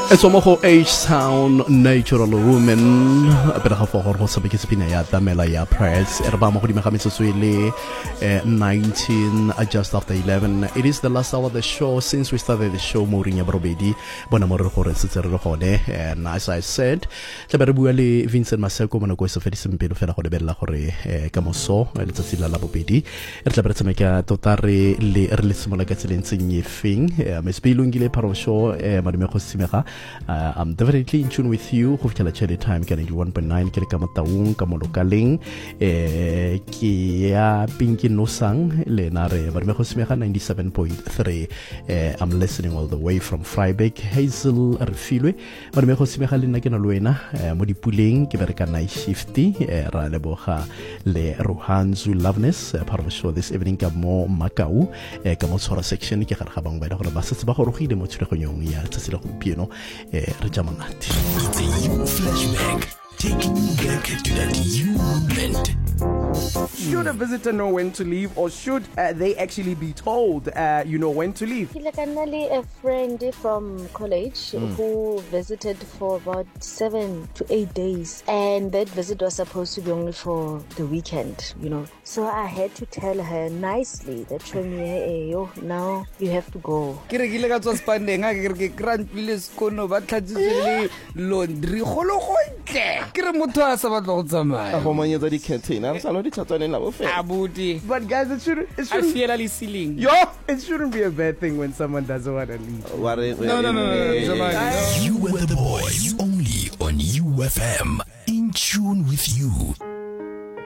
It's Omoho H-Sound Natural Woman. Pero for ho sabi ke sepina ya tamela ya press. Erba mo hodima kami suswele 19 just after 11. It is the last hour of the show since we started the show Mourinho Brobedi. Bona mo re gore se tsere re gone. And as I said, tla be re bua le Vincent Maseko mo go se fedise mpelo fela go lebella gore ka moso le tsatsi la bobedi. Re tla be re tsameka tota re le simola ka tseleng tsengefeng. Mesbilungile paro show madume go simega. I'm definitely in tune with you. Go fitela chele time ka 91.9 ke le ka Motaung ka Molokaleng ke ya Pinky Nosang le na re ba me go simega 97.3. I'm listening all the way from Freiburg. Hazel Refilwe ba me go simega le nna ke na le wena mo dipuleng ke bereka night shift ra leboga le Rohanzu Loveness part of the show this evening ka mo Makau ka mo Tsora section ke gare ga bang ba ile gore ba se ba go rogile mo tshilego ya tsatsi la gompieno re monate. It's a you flashback, taking you back to that you moment. Should a visitor know when to leave, or should they actually be told, when to leave? Kilakanali, a friend from college who visited for about 7 to 8 days, and that visit was supposed to be only for the weekend, So I had to tell her nicely that now you have to go. But guys, it shouldn't it shouldn't be a bad thing when someone doesn't want to leave. No. You and the boys only on UFM, in tune with you.